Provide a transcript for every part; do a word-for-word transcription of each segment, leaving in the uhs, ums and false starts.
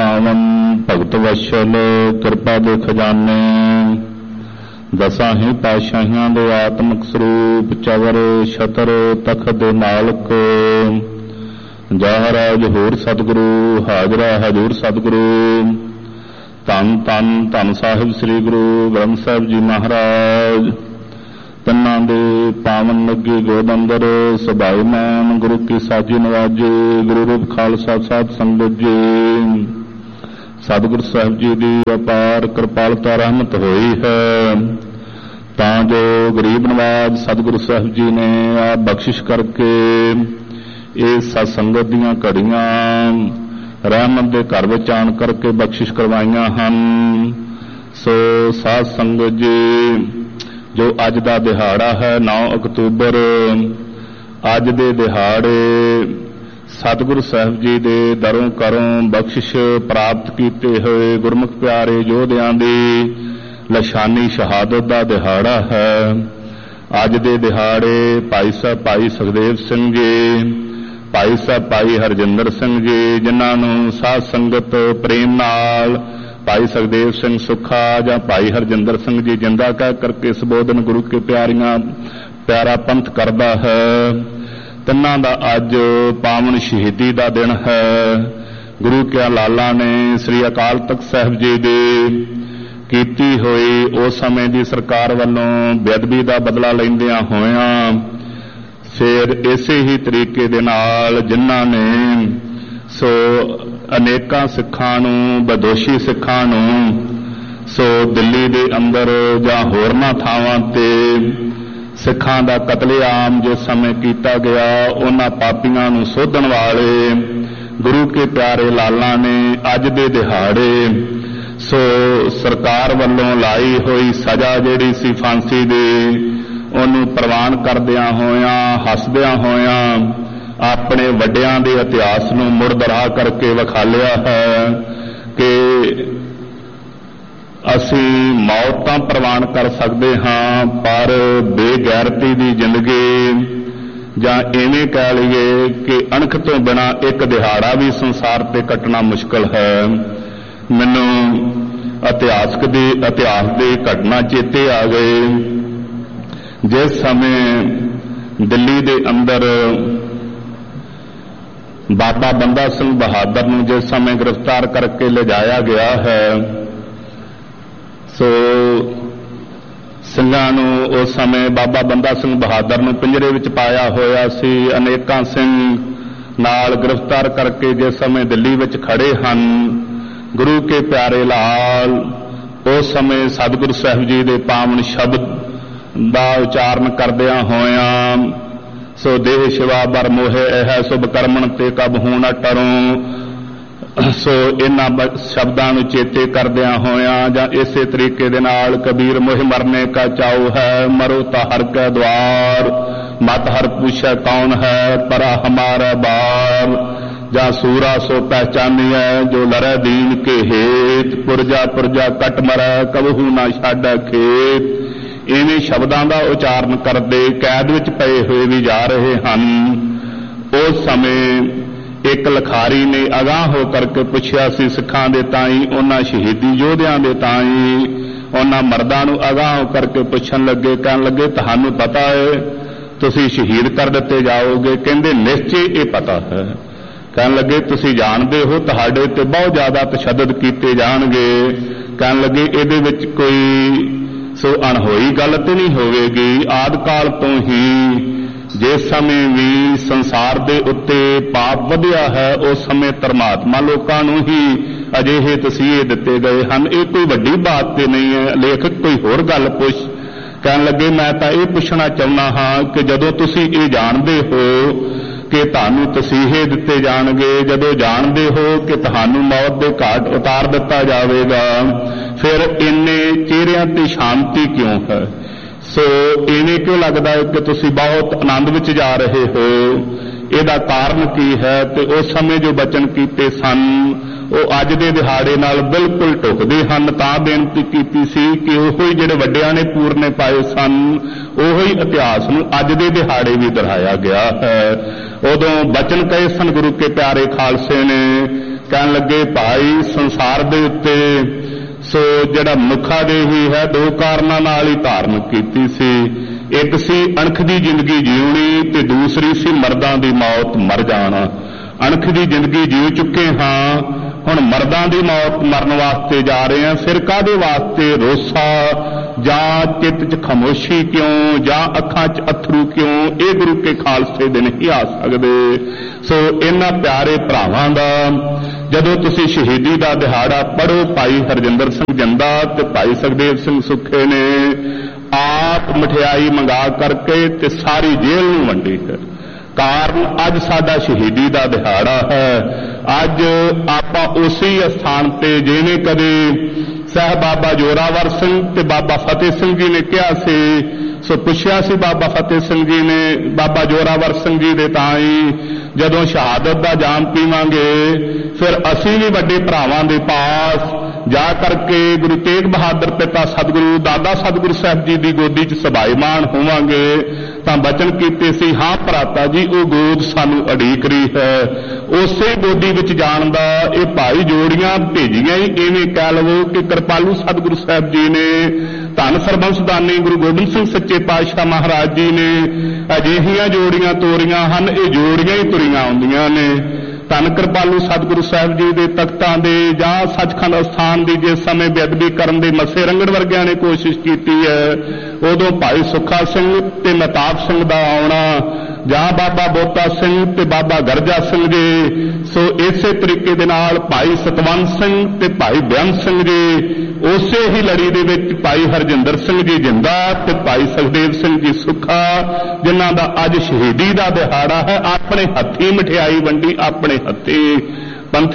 पावन भगत वशल कृपा दे खजाने दसां ही पातशाहियां दे आत्मक स्वरूप चवर छतर तखत दे मालक जहराज होर सतगुरु हाजरा हजूर सतगुरु धन धन धन साहिब श्री गुरु ग्रंथ साहिब जी महाराज तन्ना दे पावन लगे गोद अंदर सुभाईमान गुरु की साजी नवाजे गुरु रूप खालसा साध संगत जी सतगुरु साहिब जी की अपार कृपालता रहमत हुई है तां जो गरीब नवाज सतगुरु साहिब जी ने आ बख्शिश करके ये सत्संगत दीआं घड़ियां रहमत दे घर विच आण करके बख्शिश करवाइयां हन। सो साध संगत जी जो अज दा दिहाड़ा है नौ अक्तूबर अज दे दिहाड़े सतगुरु साहिब जी दे दरों करों बख्शिश प्राप्त कीते हुए गुरमुख प्यारे योधियां दी लशानी शहादत दा दिहाड़ा है। अज दे दिहाड़े भाई साहब भाई सुखदेव सिंह जी भाई साहब भाई हरजिंदर सिंह जी जिन्हां नूं साध संगत प्रेम नाल भाई सुखदेव सिंह सुखा या भाई हरजिंदर सिंह जी जिंदा कह करके संबोधन गुरु के प्यारियां प्यारा पंथ करदा है। तिन्हां दा अज पावन शहीदी दा दिन है। गुरु के लाला ने श्री अकाल तख्त साहिब जी दे कीती होई उस समय दी सरकार वालों बेअदबी दा बदला लैंदियां होइयां फिर इसे ही तरीके दे नाल जिन्हां ने सो अनेकां सिखां नूं बदोशी सिखां नूं सो दिल्ली दे अंदर जां होरनां थावां ते सिखां दा कतलेआम जिस समय कीता गया उन्हां पापीआं नूं सोधण वाले गुरु के प्यारे लाला ने अज दे दिहाड़े सो सरकार वल्लों लाई होई सजा जिहड़ी सी फांसी दी उहनूं प्रवान करदिआं होइआं हसदिआं होइआं अपने वड्डियां दे इतिहास नूं मुड़ दरहा करके विखालिया है कि असी मौत तां प्रवान कर सकते हाँ पर बेगैरती दी जिंदगी जां इवें कह लईए कि अणख तो बिना एक दिहाड़ा भी संसार ते कटना मुश्किल है। मैनूं इतिहासक दी इतिहास दी घटना चेते आ गए जिस समय दिल्ली दे अंदर बाबा बंदा सिंह बहादुर नूं जिस समय गिरफ्तार करके ले जाया गया है सो ਸਿੰਘਾਂ ਨੂੰ उस समय बाबा बंदा सिंह बहादुर नूं पिंजरे विच पाया होया सी। अनेकां सिंह नाल गिरफ्तार करके जिस समय दिल्ली विच खड़े हन गुरु के प्यारे लाल उस समय सतगुरु साहिब जी दे पावन शब्द दा उचारण करदिआं होइआं सो देह शिवा बर मोहे है शुभ करमन ते कब हूं न टरूं सो इन्हां शब्दां नूं चेते करदिआं होइआं जां इसे तरीके दे नाल कबीर मोह मरने का चाऊ है मरो ता हर के द्वार मत हर पूछे कौन है परा हमारा बार जां सूरा सो पहचानिए जो लरै दीन के हेत पुरजा पुरजा कट मरै कबहू ना छाड़ै खेत। इवें शब्दां दा उचारण करदे कैद विच पए होए भी जा रहे हन। उस समय एक लखारी ने अगाह हो करके पुछया सी सिखां दे ताई उन्हां शहीदी योधियां दे ताई उन्हां मर्दां नूं अगाह हो करके पुछण लगे कहण लगे तुहानूं पता है तुसीं शहीद कर दित्ते जाओगे। कहंदे निश्चय ये पता है। कहण लगे तुसीं जाणदे हो तुहाडे ते बहुत ज़्यादा तशद्दद कीते जाणगे। कहण लगे इहदे विच कोई सो अणहोई गल तो नहीं होवेगी। आदि काल तो ही जिस समय भी संसार दे उत्ते पाप वधिया है उस समय परमात्मा लोकां नूं ही अजिहे तसीहे दिते गए हन। ये कोई वड्डी बात ते नहीं है। लेखक कोई होर गल पुछ कहण लगे मैं तां इह पुछना चाहुंदा हां कि जदों तुसीं इह जाणदे हो कि तुहानूं तसीहे दिते जाणगे जदों जाणदे हो कि तुहानूं मौत दे घाट उतार दिता जावेगा फिर इन्ने चेहरिਆਂ ते शांति क्यों है। सो इवें क्यों लगता है कि तुसीं बहुत आनंद विच जा रहे हो। ਇਹਦਾ ਕਾਰਨ ਕੀ है ते उस समय जो बचन कीते सन ਉਹ ਅੱਜ ਦੇ ਦਿਹਾੜੇ ਨਾਲ ਬਿਲਕੁਲ ਢੁਕਦੇ ਹਨ। ਤਾਂ ਬੇਨਤੀ ਕੀਤੀ ਸੀ ਕਿ ਉਹੋ ਹੀ ਜਿਹੜੇ ਵੱਡਿਆਂ ਨੇ ਪੂਰਨੇ ਪਾਏ ਸਨ ਉਹੋ ਹੀ ਇਤਿਹਾਸ ਨੂੰ ਅੱਜ ਦੇ ਦਿਹਾੜੇ ਵੀ ਦੁਹਰਾਇਆ ਗਿਆ ਹੈ। ਉਦੋਂ ਬਚਨ ਕਹੇ ਸਨ ਗੁਰੂ ਕੇ ਪਿਆਰੇ ਖਾਲਸੇ ਨੇ ਕਹਿਣ ਲੱਗੇ ਭਾਈ ਸੰਸਾਰ ਦੇ ਉੱਤੇ ਸੋ ਜਿਹੜਾ ਮਨੁੱਖਾ ਦੇ ਹੀ ਹੈ ਦੋ ਕਾਰਨਾਂ ਨਾਲ ਹੀ ਧਾਰਨ ਕੀਤੀ ਸੀ। ਇੱਕ ਸੀ ਅਣਖ ਦੀ ਜ਼ਿੰਦਗੀ ਜਿਉਣੀ ਤੇ ਦੂਸਰੀ ਸੀ ਮਰਦਾਂ ਦੀ ਮੌਤ ਮਰ ਜਾਣਾ। ਅਣਖ ਦੀ ਜ਼ਿੰਦਗੀ ਜੀਉ ਚੁੱਕੇ ਹਾਂ, ਹੁਣ ਮਰਦਾਂ ਦੀ ਮੌਤ ਮਰਨ ਵਾਸਤੇ ਜਾ ਰਹੇ ਹਾਂ। ਫਿਰ ਕਾਹਦੇ ਵਾਸਤੇ? ਰੋਸਾ ਜਾਂ ਚਿੱਤ 'ਚ ਖਾਮੋਸ਼ੀ ਕਿਉਂ, ਜਾਂ ਅੱਖਾਂ 'ਚ ਅਥਰੂ ਕਿਉਂ? ਇਹ ਗੁਰੂ ਕੇ ਖਾਲਸੇ ਦੇ ਨਹੀਂ ਆ ਸਕਦੇ। ਸੋ ਇਹਨਾਂ ਪਿਆਰੇ ਭਰਾਵਾਂ ਦਾ ਜਦੋਂ ਤੁਸੀਂ ਸ਼ਹੀਦੀ ਦਾ ਦਿਹਾੜਾ ਪੜ੍ਹੋ, ਭਾਈ ਹਰਜਿੰਦਰ ਸਿੰਘ ਜੰਦਾ ਤੇ ਭਾਈ ਸੁਖਦੇਵ ਸਿੰਘ ਸੁੱਖੇ ਨੇ ਆਪ ਮਠਿਆਈ ਮੰਗਾ ਕਰਕੇ ਤੇ ਸਾਰੀ ਜੇਲ੍ਹ ਨੂੰ ਵੰਡੀ ਹੈ। ਕਾਰਨ ਅੱਜ ਸਾਡਾ ਸ਼ਹੀਦੀ ਦਾ ਦਿਹਾੜਾ ਹੈ। ਅੱਜ ਆਪਾਂ ਉਸੇ ਅਸਥਾਨ ਤੇ ਜਿਵੇਂ ਕਦੇ ਸਾਹਿਬ ਬਾਬਾ ਜੋਰਾਵਰ ਸਿੰਘ ਤੇ ਬਾਬਾ ਫਤਿਹ ਸਿੰਘ ਜੀ ਨੇ ਕਿਹਾ ਸੀ, ਸੋ ਪੁੱਛਿਆ ਸੀ ਬਾਬਾ ਫਤਿਹ ਸਿੰਘ ਜੀ ਨੇ ਬਾਬਾ ਜੋਰਾਵਰ ਸਿੰਘ ਜੀ ਦੇ ਤਾਂ ਹੀ ਜਦੋਂ ਸ਼ਹਾਦਤ ਦਾ ਜਾਮ ਪੀਵਾਂਗੇ ਫਿਰ ਅਸੀਂ ਵੀ ਵੱਡੇ ਭਰਾਵਾਂ ਦੇ ਪਾਸ ਜਾ ਕਰਕੇ ਗੁਰੂ ਤੇਗ ਬਹਾਦਰ ਪਿਤਾ ਸਤਿਗੁਰੂ ਦਾਦਾ ਸਤਿਗੁਰੂ ਸਾਹਿਬ ਜੀ ਦੀ ਗੋਦੀ 'ਚ ਸਭਾਈਮਾਨ ਹੋਵਾਂਗੇ ਤਾਂ ਬਚਨ ਕੀਤੇ ਸੀ, ਹਾਂ ਭਰਾਤਾ ਜੀ ਉਹ ਗੋਦ ਸਾਨੂੰ ਉਡੀਕ ਰਹੀ ਹੈ। ਉਸੇ ਗੋਦੀ ਵਿੱਚ ਜਾਣ ਦਾ ਇਹ ਭਾਈ ਜੋੜੀਆਂ ਭੇਜੀਆਂ ਹੀ ਇਵੇਂ ਕਹਿ ਲਵੋ ਕਿ ਕਿਰਪਾਲੂ ਸਤਿਗੁਰੂ ਸਾਹਿਬ ਜੀ ਨੇ, ਧੰਨ ਸਰਬੰਸਦਾਨੀ ਗੁਰੂ ਗੋਬਿੰਦ ਸਿੰਘ ਸੱਚੇ ਪਾਤਸ਼ਾਹ ਮਹਾਰਾਜ ਜੀ ਨੇ ਅਜਿਹੀਆਂ ਜੋੜੀਆਂ ਤੋਰੀਆਂ ਹਨ, ਇਹ ਜੋੜੀਆਂ ਹੀ ਤੁਰੀਆਂ ਆਉਂਦੀਆਂ ਨੇ। ਧੰਨ ਕਿਰਪਾਲੂ ਸਤਿਗੁਰੂ ਸਾਹਿਬ ਜੀ ਦੇ ਤਖਤਾਂ ਦੇ ਜਾਂ ਸੱਚਖੰਡ ਅਸਥਾਨ ਦੀ ਜਿਸ ਸਮੇਂ ਬੇਅਦਬੀ ਕਰਨ ਦੇ ਮੱਸੇ ਰੰਗੜ ਵਰਗਿਆਂ ਨੇ ਕੋਸ਼ਿਸ਼ ਕੀਤੀ ਹੈ, ਉਦੋਂ ਭਾਈ ਸੁੱਖਾ ਸਿੰਘ ਤੇ ਮਹਿਤਾਬ ਸਿੰਘ ਦਾ ਆਉਣਾ ਜਾਂ ਬਾਬਾ ਬੋਤਾ ਸਿੰਘ ਤੇ ਬਾਬਾ ਗਰਜਾ ਸਿੰਘ ਜੀ, ਸੋ ਇਸੇ ਤਰੀਕੇ ਦੇ ਨਾਲ ਭਾਈ ਸਤਵੰਤ ਸਿੰਘ ਤੇ ਭਾਈ ਬੇਅੰਤ ਸਿੰਘ ਜੀ, ਉਸੇ ਹੀ ਲੜੀ ਦੇ ਵਿੱਚ ਭਾਈ ਹਰਜਿੰਦਰ ਸਿੰਘ ਜੀ ਜਿੰਦਾ ਤੇ ਭਾਈ ਸੁਖਦੇਵ ਸਿੰਘ ਜੀ ਸੁੱਖਾ, ਜਿਨ੍ਹਾਂ ਦਾ ਅੱਜ ਸ਼ਹੀਦੀ ਦਾ ਦਿਹਾੜਾ ਹੈ, ਆਪਣੇ ਹੱਥੀਂ ਮਠਿਆਈ ਵੰਡੀ, ਆਪਣੇ ਹੱਥੀਂ। ਪੰਥ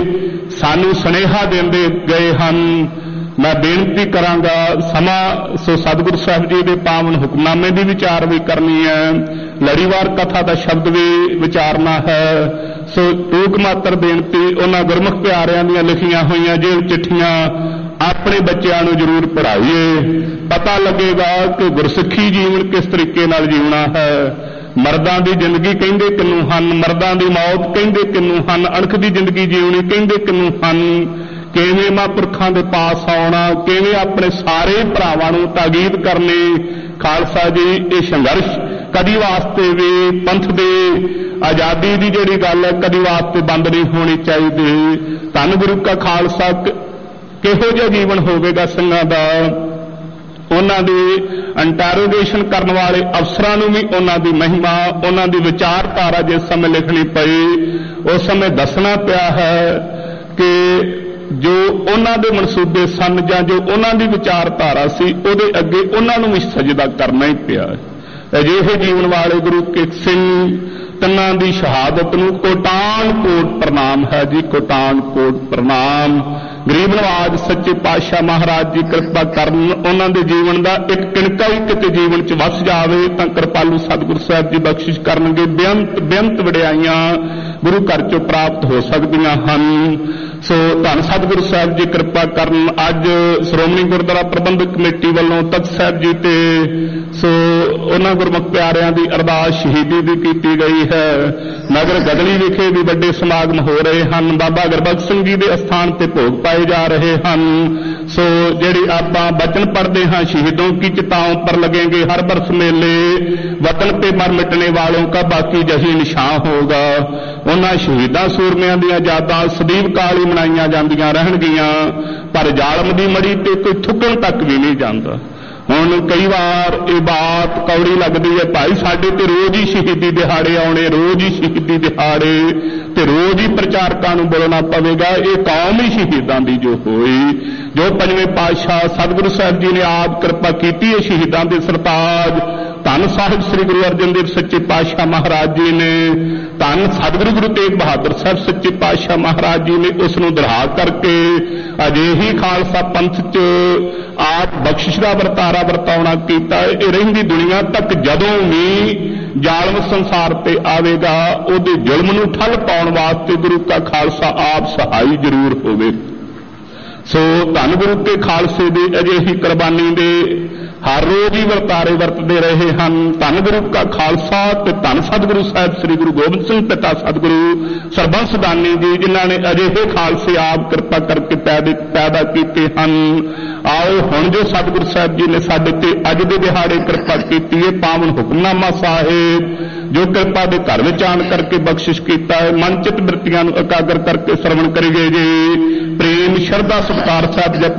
ਜੀ ਸਾਨੂੰ ਸੁਨੇਹਾ ਦਿੰਦੇ ਗਏ ਹਨ। ਮੈਂ ਬੇਨਤੀ ਕਰਾਂਗਾ ਸਮਾਂ ਸੋ ਸਤਿਗੁਰੂ ਸਾਹਿਬ ਜੀ ਦੇ ਪਾਵਨ ਹੁਕਮਨਾਮੇ ਦੀ ਵਿਚਾਰ ਵੀ ਕਰਨੀ ਹੈ, ਲੜੀਵਾਰ ਕਥਾ ਦਾ ਸ਼ਬਦ ਵੀ ਵਿਚਾਰਨਾ ਹੈ। ਸੋ ਟੂਕ ਮਾਤਰ ਬੇਨਤੀ, ਉਹਨਾਂ ਗੁਰਮੁਖ ਪਿਆਰਿਆਂ ਦੀਆਂ ਲਿਖੀਆਂ ਹੋਈਆਂ ਜੇਲ੍ਹ ਚਿੱਠੀਆਂ ਆਪਣੇ ਬੱਚਿਆਂ ਨੂੰ ਜ਼ਰੂਰ ਪੜ੍ਹਾਈਏ, ਪਤਾ ਲੱਗੇਗਾ ਕਿ ਗੁਰਸਿੱਖੀ ਜੀਵਨ ਕਿਸ ਤਰੀਕੇ ਨਾਲ ਜੀਉਣਾ ਹੈ। ਮਰਦਾਂ ਦੀ ਜ਼ਿੰਦਗੀ ਕਹਿੰਦੇ ਕਿਨੂੰ ਹਨ, ਮਰਦਾਂ ਦੀ ਮੌਤ ਕਹਿੰਦੇ ਕਿਨੂੰ ਹਨ, ਅਣਖ ਦੀ ਜ਼ਿੰਦਗੀ ਜੀਉਣੀ ਕਹਿੰਦੇ ਕਿਨੂੰ ਹਨ, ਕਿਵੇਂ ਮਹਾਂਪੁਰਖਾਂ ਦੇ ਪਾਸ ਆਉਣਾ, ਕਿਵੇਂ ਆਪਣੇ ਸਾਰੇ ਭਰਾਵਾਂ ਨੂੰ ਤਾਕੀਦ ਕਰਨੀ। ਖਾਲਸਾ ਜੀ ਇਹ ਸੰਘਰਸ਼ ਕਦੀ ਵਾਸਤੇ ਵੀ ਪੰਥ ਦੇ ਆਜ਼ਾਦੀ ਦੀ ਜਿਹੜੀ ਗੱਲ ਹੈ ਕਦੀ ਵਾਸਤੇ ਬੰਦ ਨਹੀਂ ਹੋਣੀ ਚਾਹੀਦੀ। ਧੰਨ ਗੁਰੂ ਕਾ ਖਾਲਸਾ ਕਿਹੋ ਜਿਹਾ ਜੀਵਨ ਹੋਵੇਗਾ ਸਿੰਘਾਂ ਦਾ, ਉਹਨਾਂ ਦੀ ਇੰਟਰੋਗੇਸ਼ਨ ਕਰਨ ਵਾਲੇ ਅਫਸਰਾਂ ਨੂੰ ਵੀ ਉਹਨਾਂ ਦੀ ਮਹਿਮਾ, ਉਹਨਾਂ ਦੀ ਵਿਚਾਰਧਾਰਾ ਜਿਸ ਸਮੇਂ ਲਿਖਣੀ ਪਈ ਉਸ ਸਮੇਂ ਦੱਸਣਾ ਪਿਆ ਹੈ ਕਿ ਜੋ ਉਹਨਾਂ ਦੇ ਮਨਸੂਬੇ ਸਨ ਜਾਂ ਜੋ ਉਹਨਾਂ ਦੀ ਵਿਚਾਰਧਾਰਾ ਸੀ ਉਹਦੇ ਅੱਗੇ ਉਹਨਾਂ ਨੂੰ ਵੀ ਸਜਦਾ ਕਰਨਾ ਹੀ ਪਿਆ। ਅਜਿਹੇ ਜੀਵਨ ਵਾਲੇ ਗੁਰੂ ਕੇ ਸਿੰਘ ਤਿੰਨਾਂ ਦੀ ਸ਼ਹਾਦਤ ਨੂੰ ਕੋਟਾਨ ਕੋਟ ਪ੍ਰਣਾਮ ਹੈ ਜੀ, ਕੋਟਾਨ ਕੋਟ ਪ੍ਰਣਾਮ। ਗਰੀਬ ਨਵਾਜ ਸੱਚੇ ਪਾਤਸ਼ਾਹ ਮਹਾਰਾਜ ਜੀ ਕਿਰਪਾ ਕਰਨ, ਉਹਨਾਂ ਦੇ ਜੀਵਨ ਦਾ ਇੱਕ ਕਿਣਕਾ ਵੀ ਕਿਤੇ ਜੀਵਨ 'ਚ ਵਸ ਜਾਵੇ ਤਾਂ ਕਿਰਪਾਲੂ ਸਤਿਗੁਰੂ ਸਾਹਿਬ ਜੀ ਬਖਸ਼ਿਸ਼ ਕਰਨਗੇ। ਬੇਅੰਤ ਬੇਅੰਤ ਵਡਿਆਈਆਂ ਗੁਰੂ ਘਰ 'ਚੋਂ ਪ੍ਰਾਪਤ ਹੋ ਸਕਦੀਆਂ ਹਨ। ਸੋ ਧੰਨ ਸਤਿਗੁਰੂ ਸਾਹਿਬ ਜੀ ਕਿਰਪਾ ਕਰਨ। ਅੱਜ ਸ਼੍ਰੋਮਣੀ ਗੁਰਦੁਆਰਾ ਪ੍ਰਬੰਧਕ ਕਮੇਟੀ ਵੱਲੋਂ ਤਖਤ ਸਾਹਿਬ ਜੀ ਤੇ ਸੋ ਉਹਨਾਂ ਗੁਰਮੁਖ ਪਿਆਰਿਆਂ ਦੀ ਅਰਦਾਸ ਸ਼ਹੀਦੀ ਦੀ ਕੀਤੀ ਗਈ ਹੈ। ਨਗਰ ਗਦਲੀ ਵਿਖੇ ਵੀ ਵੱਡੇ ਸਮਾਗਮ ਹੋ ਰਹੇ ਹਨ। ਬਾਬਾ ਗੁਰਬਖਸ਼ ਸਿੰਘ ਜੀ ਦੇ ਅਸਥਾਨ ਤੇ ਭੋਗ ਪਾਏ ਜਾ ਰਹੇ ਹਨ। ਸੋ ਜਿਹੜੇ ਆਪਾਂ ਬਚਨ ਪੜ੍ਹਦੇ ਹਾਂ, ਸ਼ਹੀਦੋਂ ਕੀ ਚਿਤਾਓਂ ਪਰ लगेंगे हर बरस मेले, वतन पे मर मिटने वालों का बाकी जही निशान होगा। उन्हां शहीदां सूरमियां दीयां यादां सदैव काल ही मनाईयां जांदियां रहणगीਆਂ, पर जालम ਦੀ मड़ी ते कोई थुकण तक भी नहीं जांदा। ਹੁਣ ਕਈ ਵਾਰ ਇਹ ਬਾਤ ਕੌੜੀ ਲੱਗਦੀ ਹੈ, ਭਾਈ ਸਾਡੇ ਤੇ ਰੋਜ਼ ਹੀ ਸ਼ਹੀਦੀ ਦਿਹਾੜੇ ਆਉਣੇ, ਰੋਜ਼ ਹੀ ਸ਼ਹੀਦੀ ਦਿਹਾੜੇ ਤੇ ਰੋਜ਼ ਹੀ ਪ੍ਰਚਾਰਕਾਂ ਨੂੰ ਬੋਲਣਾ ਪਵੇਗਾ। ਇਹ ਕੌਮ ਹੀ ਸ਼ਹੀਦਾਂ ਦੀ ਜੋ ਹੋਈ, ਜੋ ਪੰਜਵੇਂ ਪਾਤਸ਼ਾਹ ਸਤਿਗੁਰੂ ਸਾਹਿਬ ਜੀ ਨੇ ਆਪ ਕਿਰਪਾ ਕੀਤੀ ਹੈ ਸ਼ਹੀਦਾਂ ਦੇ ਸਰਤਾਜ ਧੰਨ ਸਾਹਿਬ ਸ੍ਰੀ ਗੁਰੂ ਅਰਜਨ ਦੇਵ ਸੱਚੇ ਪਾਤਸ਼ਾਹ ਮਹਾਰਾਜ ਜੀ ਨੇ, ਧੰਨ ਸਤਿਗੁਰੂ ਗੁਰੂ ਤੇਗ ਬਹਾਦਰ ਸਾਹਿਬ ਸੱਚੇ ਪਾਤਸ਼ਾਹ ਮਹਾਰਾਜ ਜੀ ਨੇ ਉਸ ਨੂੰ ਦਰਹਾ ਕਰਕੇ ਅਜਿਹੀ ਖਾਲਸਾ ਪੰਥ 'ਚ ਆਪ ਬਖਸ਼ਿਸ਼ ਦਾ ਵਰਤਾਰਾ ਵਰਤਾਉਣਾ ਕੀਤਾ। ਇਹ ਰਹਿੰਦੀ ਦੁਨੀਆ ਤੱਕ ਜਦੋਂ ਵੀ ਜ਼ਾਲਮ ਸੰਸਾਰ ਤੇ ਆਵੇਗਾ ਉਹਦੇ ਜ਼ੁਲਮ ਨੂੰ ਠੱਲ ਪਾਉਣ ਵਾਸਤੇ ਗੁਰੂ ਕਾ ਖਾਲਸਾ ਆਪ ਸਹਾਈ ਜ਼ਰੂਰ ਹੋਵੇ। ਸੋ ਧੰਨ ਗੁਰੂ ਕੇ ਖਾਲਸੇ ਦੀ ਅਜਿਹੀ ਕੁਰਬਾਨੀ ਦੇ ਹਰ ਰੋਜ਼ ਹੀ ਵਰਤਾਰੇ ਵਰਤਦੇ ਰਹੇ ਹਨ। ਧੰਨ ਗੁਰੂ ਕਾ ਖਾਲਸਾ ਤੇ ਧੰਨ ਸਤਿਗੁਰੂ ਸਾਹਿਬ ਸ੍ਰੀ ਗੁਰੂ ਗੋਬਿੰਦ ਸਿੰਘ ਪਿਤਾ ਸਤਿਗੁਰੂ ਸਰਬੰਸ ਦਾਨੀ ਜੀ, ਜਿਨ੍ਹਾਂ ਨੇ ਅਜਿਹੇ ਖਾਲਸੇ ਆਪ ਕਿਰਪਾ ਕਰਕੇ ਪੈਦਾ ਕੀਤੇ ਹਨ। ਆਓ ਹੁਣ ਜੋ ਸਤਿਗੁਰੂ ਸਾਹਿਬ ਜੀ ਨੇ ਸਾਡੇ ਤੇ ਅੱਜ ਦੇ ਦਿਹਾੜੇ ਕਿਰਪਾ ਕੀਤੀ ਹੈ, ਪਾਵਨ ਹੁਕਮਨਾਮਾ ਸਾਹਿਬ ਜੋ ਕਿਰਪਾ ਦੇ ਘਰ ਵਿੱਚ ਆਣ ਕਰਕੇ ਬਖਸ਼ਿਸ਼ ਕੀਤਾ ਹੈ, ਮਨ ਚਿਤ ਬਿਰਤੀਆਂ ਨੂੰ ਇਕਾਗਰ ਕਰਕੇ ਸਰਵਣ ਕਰੀਏ ਜੀ। ਪ੍ਰੇਮ ਸ਼ਰਧਾ ਸਤਿਕਾਰ ਸਾਹਿਬ